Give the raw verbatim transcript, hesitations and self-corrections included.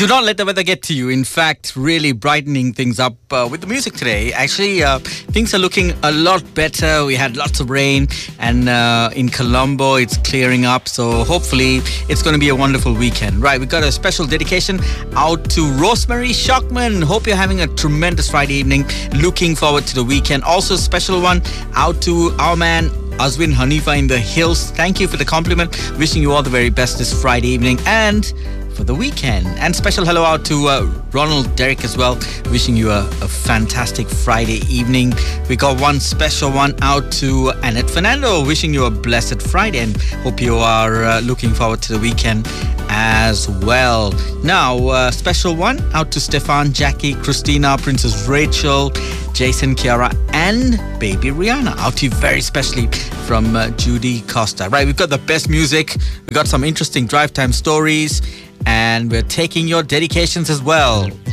Do not let the weather get to you. In fact, really brightening things up uh, with the music today. Actually, uh, things are looking a lot better. We had lots of rain, and uh, in Colombo, it's clearing up. So hopefully, it's going to be a wonderful weekend. Right, we got a special dedication out to Rosemary Shockman. Hope you're having a tremendous Friday evening. Looking forward to the weekend. Also, a special one out to our man Azwin Hanifa in the hills. Thank you for the compliment. Wishing you all the very best this Friday evening and for the weekend. And special hello out to uh, Ronald Derrick as well. Wishing you a, a fantastic Friday evening. We got one special one out to Annette Fernando. Wishing you a blessed Friday and hope you are uh, looking forward to the weekend as well. Now, uh, special one out to Stefan, Jackie, Christina, Princess Rachel, Jason, Kiara, and baby Rihanna. Out to you very specially from uh, Judy Costa. Right, we've got the best music. We got some interesting drive time stories, and we're taking your dedications as well.